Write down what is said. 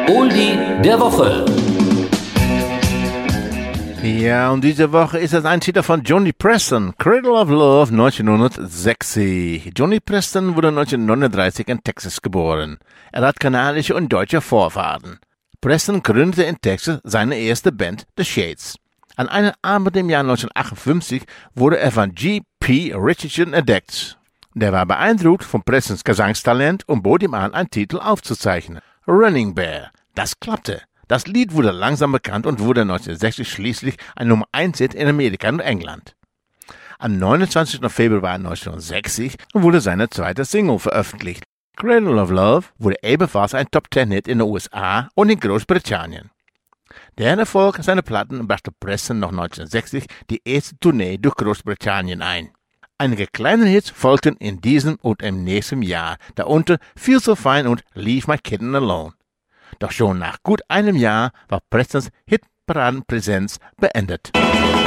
Oldie der Woche. Ja, und diese Woche ist es ein Titel von Johnny Preston, Cradle of Love 1960. Johnny Preston wurde 1939 in Texas geboren. Er hat kanadische und deutsche Vorfahren. Preston gründete in Texas seine erste Band, The Shades. An einem Abend im Jahr 1958 wurde er von G.P. Richardson entdeckt. Der war beeindruckt von Prestons Gesangstalent und bot ihm an, einen Titel aufzuzeichnen. Running Bear. Das klappte. Das Lied wurde langsam bekannt und wurde 1960 schließlich ein Nummer-1-Hit in Amerika und England. Am 29. Februar 1960 wurde seine zweite Single veröffentlicht. Cradle of Love wurde ebenfalls ein Top-10-Hit in den USA und in Großbritannien. Der Erfolg seiner Platten brachte Preston noch 1960 die erste Tournee durch Großbritannien ein. Einige kleine Hits folgten in diesem und im nächsten Jahr, darunter Feel So Fine und Leave My Kitten Alone. Doch schon nach gut einem Jahr war Prestons Hitparadenpräsenz beendet.